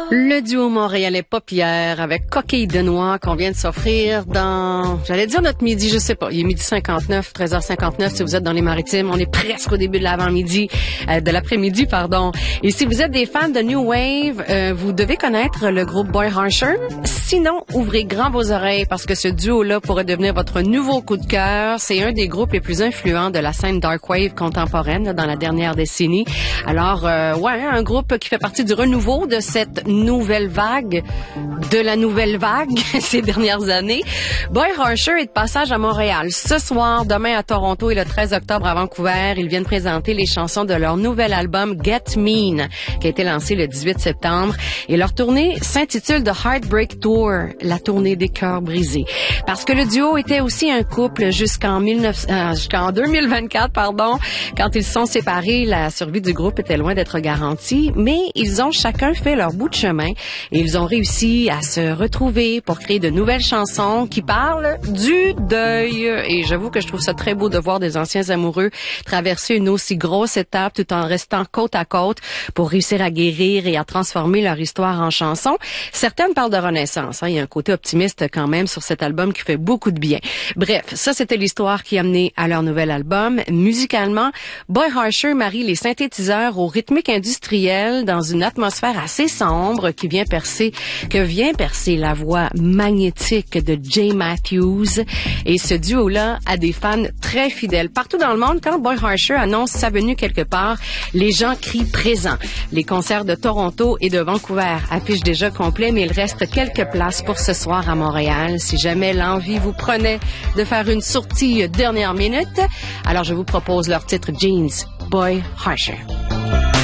Le duo montréalais Paupières avec Coquille de Noix qu'on vient de s'offrir dans, j'allais dire notre midi, je sais pas, il est midi 59, 13h59 si vous êtes dans les Maritimes, on est presque au début de l'avant-midi, de l'après-midi, pardon. Et si vous êtes des fans de New Wave, vous devez connaître le groupe Boy Harsher. Sinon, ouvrez grand vos oreilles parce que ce duo-là pourrait devenir votre nouveau coup de cœur. C'est un des groupes les plus influents de la scène dark wave contemporaine là, dans la dernière décennie. Alors, un groupe qui fait partie du renouveau de cette nouvelle vague, de la nouvelle vague ces dernières années. Boy Harsher est de passage à Montréal ce soir, demain à Toronto et le 13 octobre à Vancouver. Ils viennent présenter les chansons de leur nouvel album Get Mean, qui a été lancé le 18 septembre. Et leur tournée s'intitule The Heartbreak Tour, la tournée des cœurs brisés. Parce que le duo était aussi un couple jusqu'en 2024, quand ils se sont séparés, la survie du groupe était loin d'être garantie, mais ils ont chacun fait leur bout de chemin et ils ont réussi à se retrouver pour créer de nouvelles chansons qui parlent du deuil. Et j'avoue que je trouve ça très beau de voir des anciens amoureux traverser une aussi grosse étape tout en restant côte à côte pour réussir à guérir et à transformer leur histoire en chansons. Certaines parlent de renaissance. Il y a un côté optimiste quand même sur cet album qui fait beaucoup de bien. Bref, ça c'était l'histoire qui a mené à leur nouvel album. Musicalement, Boy Harsher marie les synthétiseurs au rythmique industriel dans une atmosphère assez sombre que vient percer la voix magnétique de Jay Matthews. Et ce duo-là a des fans très fidèles. Partout dans le monde, quand Boy Harsher annonce sa venue quelque part, les gens crient présent. Les concerts de Toronto et de Vancouver affichent déjà complet, mais il reste quelques places pour ce soir à Montréal. Si jamais l'envie vous prenait de faire une sortie dernière minute, alors je vous propose leur titre Jeans, Boy Harsher.